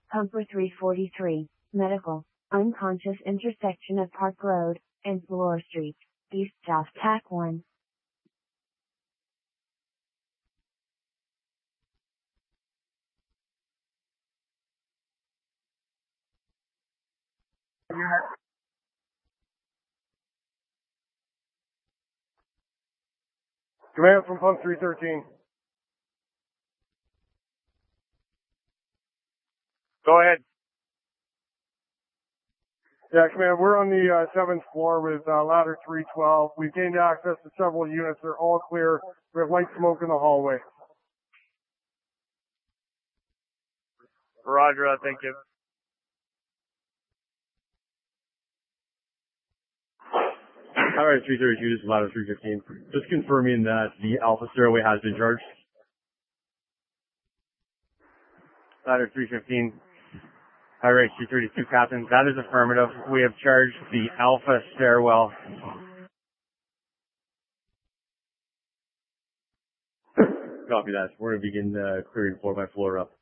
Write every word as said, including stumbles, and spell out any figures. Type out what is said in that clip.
Pumper three forty-three, medical, unconscious intersection of Park Road and Bloor Street, east south tack one. Command from pump three thirteen. Go ahead. Yeah, command, we're on the uh, seventh floor with uh, ladder three twelve. We've gained access to several units. They're all clear. We have light smoke in the hallway. Roger, thank you. Alright, three thirty-two, this is ladder three fifteen. Just confirming that the Alpha stairway has been charged. Ladder three fifteen. Alright, three thirty-two, Captain. That is affirmative. We have charged the Alpha stairwell. Copy that. We're going to begin uh, clearing floor by floor up.